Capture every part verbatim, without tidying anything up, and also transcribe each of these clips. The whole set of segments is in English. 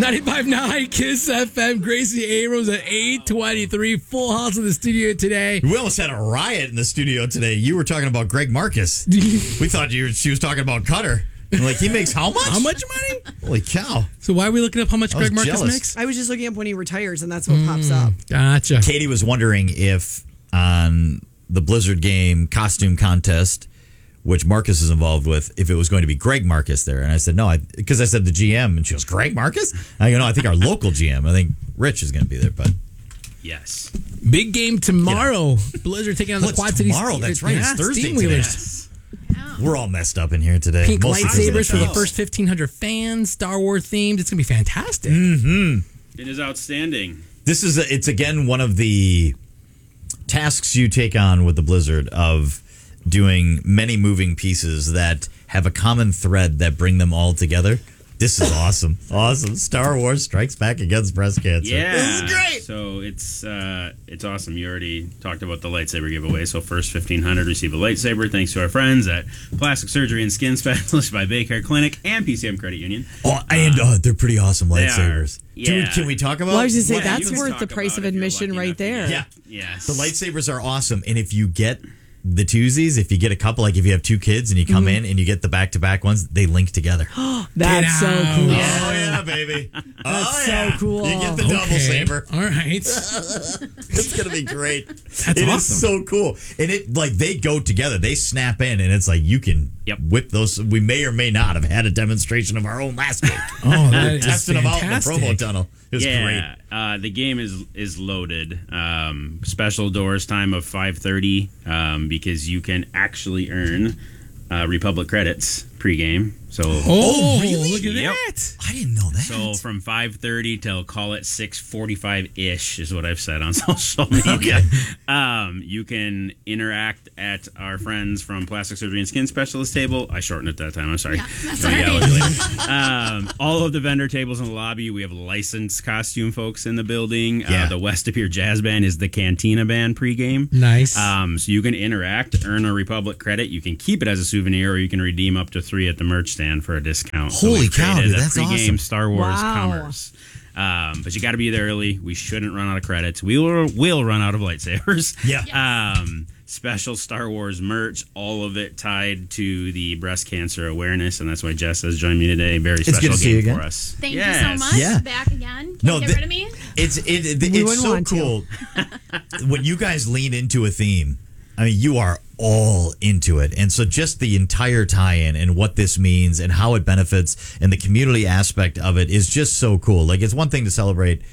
ninety-five point nine Kiss F M. Gracie Abrams at eight twenty-three. Full house in the studio today. We almost had a riot in the studio today. You were talking about Greg Marcus. We thought you were, she was talking about Cutter. I'm like, he makes how much? How much money? Holy cow. So why are we looking up how much I was Greg Marcus jealous. makes? I was just looking up when he retires, and that's what pops up. Gotcha. Katie was wondering if on the Blizzard game costume contest, which Marcus is involved with, if it was going to be Greg Marcus there. And I said, no, because I, I said the G M, and she goes, Greg Marcus? I go, no, I think our local G M. I think Rich is going to be there, but... Yes. Big game tomorrow. Blizzard taking on Oh, the it's Quad Cities. tomorrow. That's right. It's Thursday Steam today. Wheelers. We're all messed up in here today. Pink Most of the lightsabers for the shows. first fifteen hundred fans. Star Wars themed. It's going to be fantastic. Mm-hmm. It is outstanding. This is, a, it's again, one of the tasks you take on with the Blizzard of doing many moving pieces that have a common thread that bring them all together. This is awesome. Awesome. Star Wars Strikes Back Against Breast Cancer. Yeah. This is great. So it's uh, it's awesome. You already talked about the lightsaber giveaway. So first fifteen hundred receive a lightsaber thanks to our friends at Plastic Surgery and Skin Specialist by Baycare Clinic and P C M Credit Union. Oh, and uh, they're pretty awesome They lightsabers. are. Yeah. Dude, can we talk about Well, I was going to say, Yeah, that's you can worth talk the price about of it if you're admission lucky right enough to there. get- Yeah. Yes. The lightsabers are awesome, and if you get the twosies, if you get a couple, like if you have two kids and you come in and you get the back-to-back ones, they link together. That's so out. cool. Oh, yeah, baby. That's oh, so yeah. cool. You get the double Okay. saber. All right. It's going to be great. That's It is awesome. so cool. And it, like, they go together. They snap in, and it's like you can Yep. whip those. We may or may not have had a demonstration of our own last week. Oh, that is Testing them out in the fantastic. promo tunnel. It was yeah, great. uh, the game is is loaded. Um, special doors time of five thirty um, because you can actually earn uh, Republic credits pregame. So Oh, really? look at Yep. that. I didn't know that. so from five thirty till call it six forty-five ish is what I've said on social media. Okay. Um, you can interact at our friends from Plastic Surgery and Skin Specialist table. I shortened it that time. I'm sorry. Yeah, that's Oh, all yeah, right. luckily. um, all of the vendor tables in the lobby. We have licensed costume folks in the building. Yeah. Uh, the West of Pier Jazz Band is the Cantina Band pregame. Nice. Um, so you can interact, earn a Republic credit. You can keep it as a souvenir, or you can redeem up to three at the merch stand for a discount. So Holy we cow, created dude, a that's pregame awesome. Star Wars Wow. commerce. Um, but you got to be there early. We shouldn't run out of credits. We will, will run out of lightsabers. Yeah. Um, special Star Wars merch, all of it tied to the breast cancer awareness, and that's why Jess has joined me today. Very It's special good to see game you again. for us. Thank Yes. you so much. Yeah. Back again. Can't No, get the- rid of me. It's it, it, We it's wouldn't so want to. cool when you guys lean into a theme. I mean, you are all into it, and so just the entire tie-in and what this means and how it benefits and the community aspect of it is just so cool. Like, it's one thing to celebrate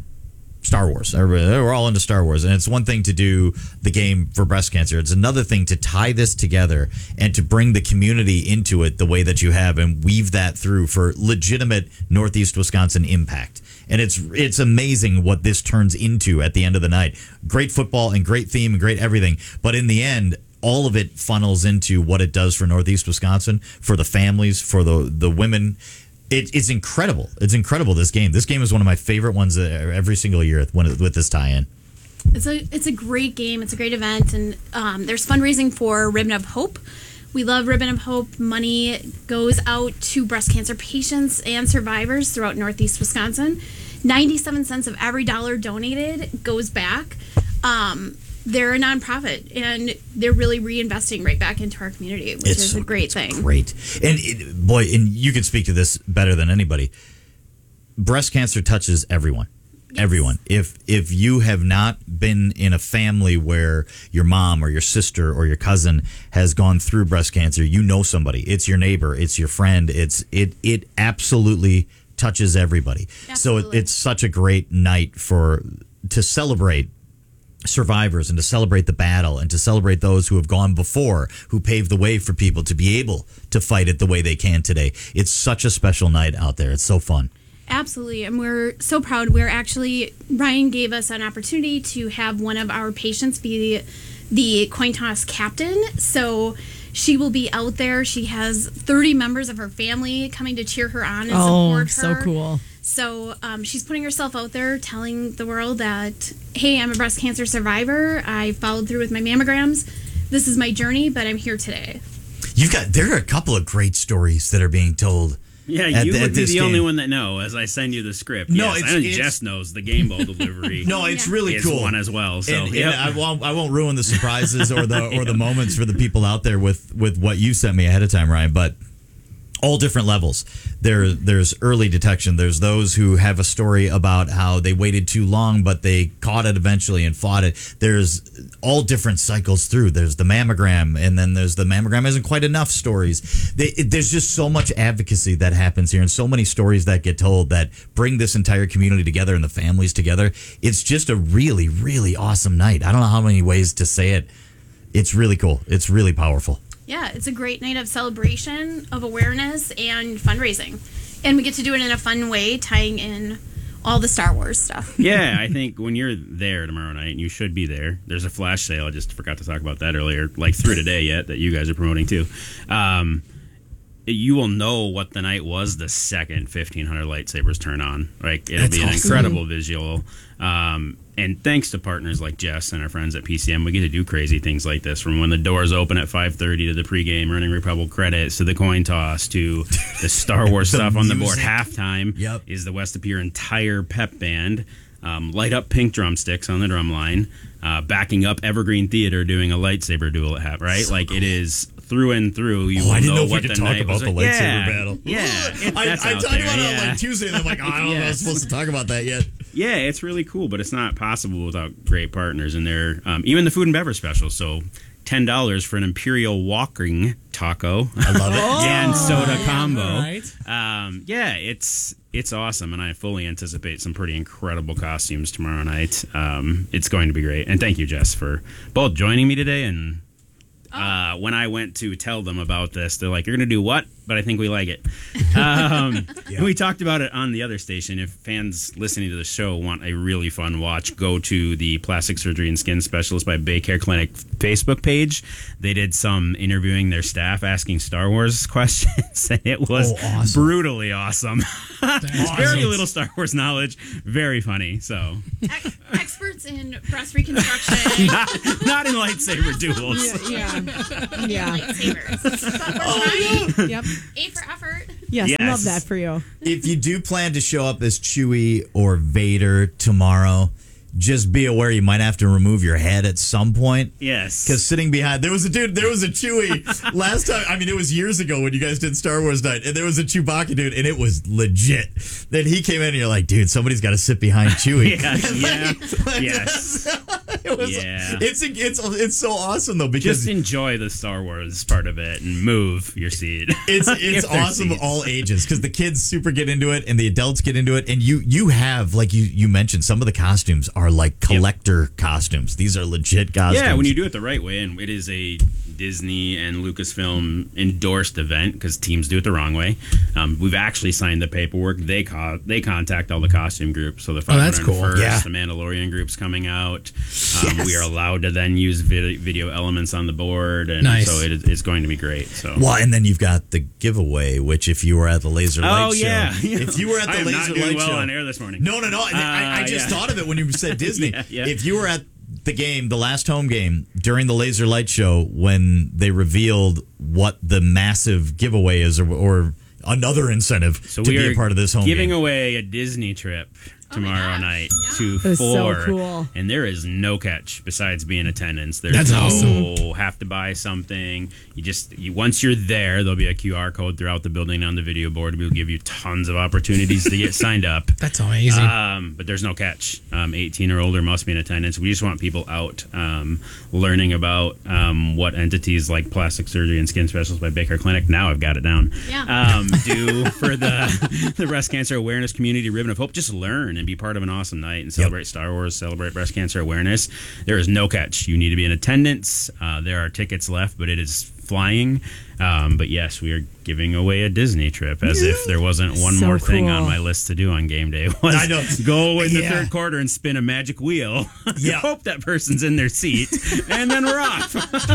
Star Wars. Everybody- We're all into Star Wars, and it's one thing to do the game for breast cancer. It's another thing to tie this together and to bring the community into it the way that you have and weave that through for legitimate Northeast Wisconsin impact. And it's it's amazing what this turns into at the end of the night. Great football and great theme and great everything, but in the end, all of it funnels into what it does for Northeast Wisconsin, for the families, for the the women. It, it's incredible. It's incredible, this game. This game is one of my favorite ones uh, every single year when, with this tie-in. It's a it's a great game. It's a great event, and um, there's fundraising for Ribbon of Hope. We love Ribbon of Hope. Money goes out to breast cancer patients and survivors throughout Northeast Wisconsin. ninety-seven cents of every dollar donated goes back. Um, they're a nonprofit, and they're really reinvesting right back into our community, which It's is a great thing. Great. And it, boy, and you can speak to this better than anybody. Breast cancer touches everyone. Yes. Everyone. If if you have not been in a family where your mom or your sister or your cousin has gone through breast cancer, you know somebody. It's your neighbor, it's your friend. It's it it absolutely touches everybody. So Absolutely. it, it's such a great night for to celebrate survivors and to celebrate the battle and to celebrate those who have gone before, who paved the way for people to be able to fight it the way they can today. It's such a special night out there. It's so fun. Absolutely, and we're so proud. We're actually, Ryan gave us an opportunity to have one of our patients be the coin toss captain. So she will be out there. She has thirty members of her family coming to cheer her on and Oh, support so her. cool. So um, she's putting herself out there, telling the world that, hey, I'm a breast cancer survivor. I followed through with my mammograms. This is my journey, but I'm here today. You've got there are a couple of great stories that are being told Yeah, at you the- would at be this the only game. one that know as I send you the script. No, yes, it's- I know it's- Jess knows the game ball delivery. No, it's Yeah. really is cool. one as well. So and, yep. and I won't I won't ruin the surprises or the or the moments for the people out there with with what you sent me ahead of time, Ryan. But all different levels. There, there's early detection. There's those who have a story about how they waited too long, but they caught it eventually and fought it. There's all different cycles through. There's the mammogram, and then there's the mammogram isn't quite enough stories. They, it, there's just so much advocacy that happens here, and so many stories that get told that bring this entire community together and the families together. It's just a really, really awesome night. I don't know how many ways to say it. It's really cool. It's really powerful. Yeah, it's a great night of celebration, of awareness, and fundraising. And we get to do it in a fun way, tying in all the Star Wars stuff. Yeah, I think when you're there tomorrow night, and you should be there, there's a flash sale. I just forgot to talk about that earlier, like through today yet, that you guys are promoting too. Um, you will know what the night was the second fifteen hundred lightsabers turn on. Like, it'll That's be an awesome. incredible visual. Um, and thanks to partners like Jess and our friends at P C M, we get to do crazy things like this. From when the doors open at five thirty to the pregame Running Republic credits to the coin toss to the Star Wars The stuff on the board. music. Halftime Yep. is the West Appear entire pep band. Um, light up pink drumsticks on the drum line, uh, backing up Evergreen Theater doing a lightsaber duel at half, right? So like cool. it is through and through. You Oh, will I didn't know if we what could the talk night about was the like. lightsaber yeah, battle. Yeah, it- I, that's I out talked there, about it on yeah. like Tuesday, and I'm like, oh, I don't know if I was Yes. supposed to talk about that yet. Yeah, it's really cool, but it's not possible without great partners. And they're um, even the food and beverage special. So ten dollars for an Imperial Walking taco. I love it. and soda combo. all right. Um, yeah, it's it's awesome, and I fully anticipate some pretty incredible costumes tomorrow night. Um, it's going to be great, and thank you, Jess, for both joining me today. And uh, when I went to tell them about this, they're like, "You're going to do what?" But I think we like it. Um, Yeah. We talked about it on the other station. If fans listening to the show want a really fun watch, go to the Plastic Surgery and Skin Specialist by Baycare Clinic Facebook page. They did some interviewing their staff, asking Star Wars questions, and it was Oh, awesome. brutally awesome. Very little Star Wars knowledge, very funny. So, Ex- experts in breast reconstruction, not in lightsaber duels. Yeah. Yeah. lightsabers. But we're trying. Yep. A for effort. Yes, Yes. love that for you. If you do plan to show up as Chewie or Vader tomorrow, just be aware you might have to remove your head at some point. Yes. Because sitting behind, there was a dude, there was a Chewie last time. I mean, it was years ago when you guys did Star Wars Night, and there was a Chewbacca dude, and it was legit. Then he came in, and you're like, dude, somebody's got to sit behind Chewie. Yeah, yeah. Yes. It was, Yeah. It's it's it's so awesome though because Just enjoy the Star Wars part of it and move your seat. It's it's If there's awesome seats. all ages because the kids super get into it and the adults get into it, and you you have like you you mentioned some of the costumes are like collector costumes. These are legit costumes. Yeah, when you do it the right way, and it is a Disney and Lucasfilm endorsed event because teams do it the wrong way. Um, we've actually signed the paperwork. They co- they contact all the costume groups. So the Oh, that's cool. five hundred first, Yeah. the Mandalorian group's coming out. Um, Yes. We are allowed to then use vid- video elements on the board, and Nice. so it, is- it's going to be great. So. well, and then you've got the giveaway, which if you were at the Laser Light Oh show, yeah! if you were at I the am Laser not doing Light well show, on air this morning. no, no, no. I, I Uh, just yeah. thought of it when you said Disney. Yeah, yeah. If you were at the game, the last home game during the Laser Light show, when they revealed what the massive giveaway is, or, or another incentive So to we be are a part of this home giving game. away a Disney trip Oh my tomorrow gosh, night yeah. to That's so four, cool. and there is no catch besides being attendance. There's That's no awesome. have to buy something. You just you, once you're there, there'll be a Q R code throughout the building on the video board. We'll give you tons of opportunities to get signed up. That's amazing. Um, but there's no catch. Um, eighteen or older must be in attendance. We just want people out um, learning about um, what entities like Plastic Surgery and Skin Specialists by Baker Clinic, now I've got it down, Yeah. um, do for the, the breast cancer awareness community Ribbon of Hope. Just learn and be part of an awesome night and celebrate Star Wars, celebrate breast cancer awareness. There is no catch. You need to be in attendance. Uh, there are tickets left, but it is flying. Um, but yes, we are giving away a Disney trip as if there wasn't one So more thing cool. on my list to do on game day. Was I know. Go in the Yeah. third quarter and spin a magic wheel. Yeah. Hope that person's in their seat, and then we're off.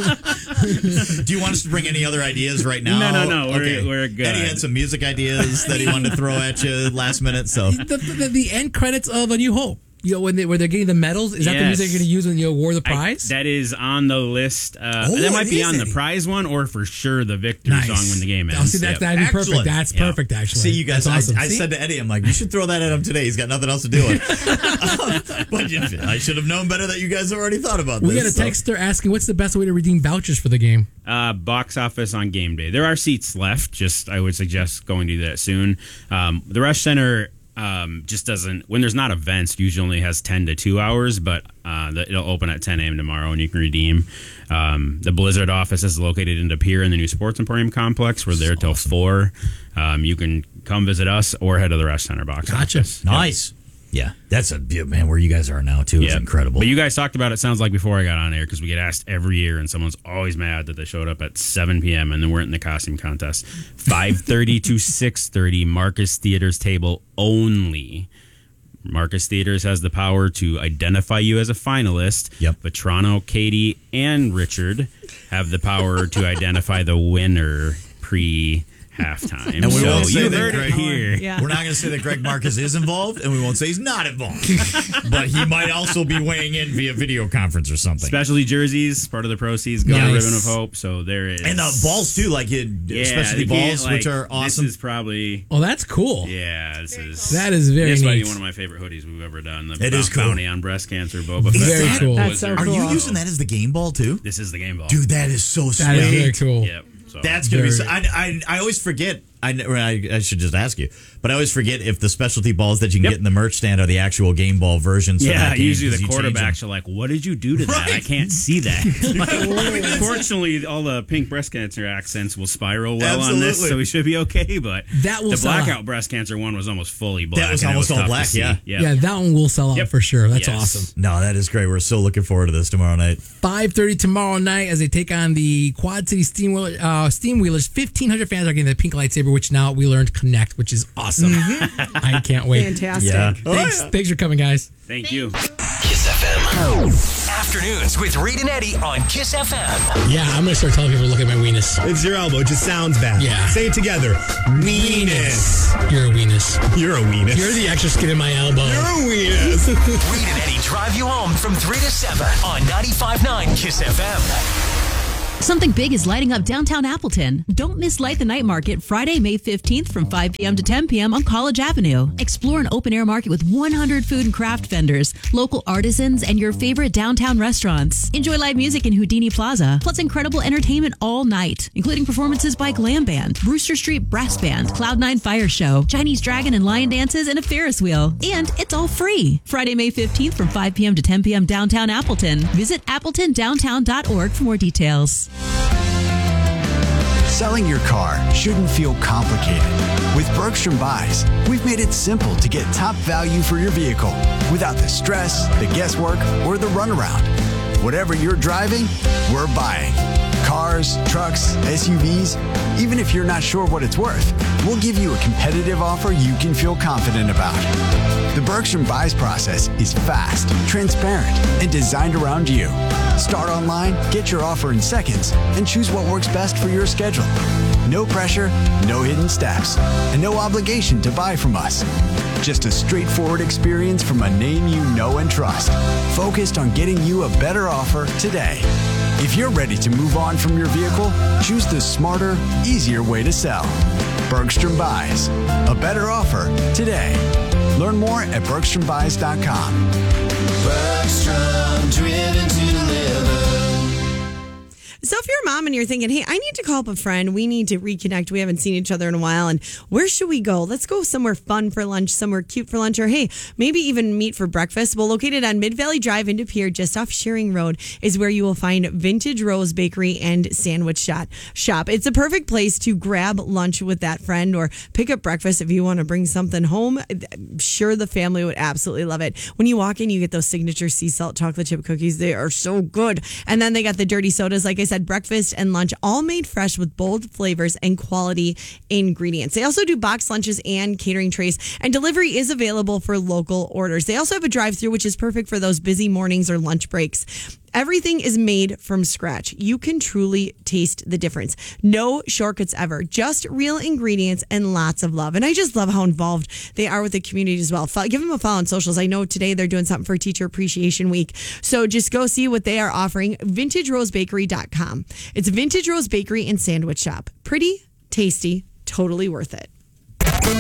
Do you want us to bring any other ideas right now? No, no, no, we're- we're good. And he had some music ideas that he wanted to throw at you last minute. So the, the, the end credits of A New Hope. You know, when they where they're getting the medals, is that the music Yes. you're going to use when you award the I- prize? that is on the list. Uh, Oh, that might it be is, on the Eddie. prize one, or for sure the victory Nice. song when the game Oh, ends. see, that, Yep. that'd be perfect. Excellent. That's Yeah. perfect, actually. See, you guys, That's awesome. I, I See? said to Eddie, I'm like, you should throw that at him today. He's got nothing else to do with. um, but you know, I should have known better that you guys have already thought about We this. got a so- texter asking what's the best way to redeem vouchers for the game. Uh, box office on game day. There are seats left. Just I would suggest going to that soon. Um, the Rush Center um, just doesn't. When there's not events, usually only has ten to two hours. But uh, the, it'll open at ten a.m. tomorrow, and you can redeem. Um, the Blizzard office is located in De Pere in the new Sports Emporium complex. We're there till four. Um, you can come visit us or head to the Rush Center box Gotcha. office. Nice. Yeah, that's a man. Where you guys are now too is Yeah. incredible. But you guys talked about it, sounds like, before I got on air, because we get asked every year, and someone's always mad that they showed up at seven p.m. and they weren't in the costume contest. five thirty to six thirty, Marcus Theaters table only. Marcus Theaters has the power to identify you as a finalist. Yep. But Toronto, Katie, and Richard have the power to identify the winner pre halftime. And we so won't say you that heard Greg- it here. Yeah. We're not going to say that Greg Marcus is involved, and we won't say he's not involved. But he might also be weighing in via video conference or something. Specialty jerseys, part of the proceeds go to Nice. Ribbon of Hope. So there is. And the balls too, like you, Yeah, specialty they can't, balls, like, which are awesome. This is probably. Oh, that's cool. Yeah, this is. That is very This might be neat. one of my favorite hoodies we've ever done. The It is cool. bounty on breast cancer, Boba Is Fett. Very that- cool. That's so Wizard. Are you cool. using that as the game ball too? This is the game ball. Dude, that is so sweet. That is very cool. Yep. So. That's gonna be. So, Very- I, I I always forget. I, I I should just ask you, but I always forget if the specialty balls that you can Yep. get in the merch stand are the actual game ball versions. for Yeah, that game, usually 'cause the you change them. quarterbacks are like, "What did you do to that? I Right. can't see that." Like, fortunately, all the pink breast cancer accents will spiral well on this, Absolutely. so we should be okay. But That will the sell blackout out. breast cancer one was almost fully black. That was and it almost all tough to black, see. yeah. Yeah, that one will sell out Yep. for sure. That's Yes. awesome. No, that is great. We're so looking forward to this tomorrow night. five thirty tomorrow night as they take on the Quad City Steamwheeler, uh, Steamwheelers. fifteen hundred fans are getting the pink lightsaber, which now we learned connect, which is awesome. I can't wait. Fantastic. Yeah. Thanks, thanks for coming, guys. Thank you. Kiss F M. Afternoons with Reed and Eddie on Kiss F M. Yeah, I'm gonna start telling people to look at my weenus. It's your elbow. It just sounds bad. Yeah. Say it together. Weenus. You're a weenus. You're a weenus. You're the extra skin in my elbow. You're a weenus. Reed and Eddie drive you home from three to seven on ninety-five point nine Kiss F M. Something big is lighting up downtown Appleton. Don't miss Light the Night Market Friday, May fifteenth from five p.m. to ten p.m. on College Avenue. Explore an open-air market with one hundred food and craft vendors, local artisans, and your favorite downtown restaurants. Enjoy live music in Houdini Plaza, plus incredible entertainment all night, including performances by Glam Band, Brewster Street Brass Band, Cloud Nine Fire Show, Chinese Dragon and Lion Dances, and a Ferris wheel. And it's all free. Friday, May fifteenth from five p.m. to ten p.m. downtown Appleton. Visit appleton downtown dot org for more details. Selling your car shouldn't feel complicated. With Bergstrom Buys, we've made it simple to get top value for your vehicle without the stress, the guesswork, or the runaround. Whatever you're driving, we're buying. Cars, trucks, S U Vs, even if you're not sure what it's worth, we'll give you a competitive offer you can feel confident about. The Bergstrom Buys process is fast, transparent, and designed around you. Start online, get your offer in seconds, and choose what works best for your schedule. No pressure, no hidden steps, and no obligation to buy from us. Just a straightforward experience from a name you know and trust, focused on getting you a better offer today. If you're ready to move on from your vehicle, choose the smarter, easier way to sell. Bergstrom Buys. A better offer today. Learn more at bergstrom buys dot com. Bergstrom, driven to deliver. So if you're a mom and you're thinking, hey, I need to call up a friend, we need to reconnect, we haven't seen each other in a while, and where should we go? Let's go somewhere fun for lunch, somewhere cute for lunch, or hey, maybe even meet for breakfast. Well, located on Mid Valley Drive in De Pere, just off Shearing Road, is where you will find Vintage Rose Bakery and Sandwich Shop. Shop. It's a perfect place to grab lunch with that friend or pick up breakfast if you want to bring something home. I'm sure the family would absolutely love it. When you walk in, you get those signature sea salt chocolate chip cookies. They are so good. And then they got the dirty sodas, like I said, breakfast and lunch, all made fresh with bold flavors and quality ingredients. They also do boxed lunches and catering trays, and delivery is available for local orders. They also have a drive-through, which is perfect for those busy mornings or lunch breaks. Everything is made from scratch. You can truly taste the difference. No shortcuts ever, just real ingredients and lots of love. And I just love how involved they are with the community as well. Give them a follow on socials. I know today they're doing something for Teacher Appreciation Week. So just go see what they are offering. vintage rose bakery dot com. It's Vintage Rose Bakery and Sandwich Shop. Pretty, tasty, totally worth it.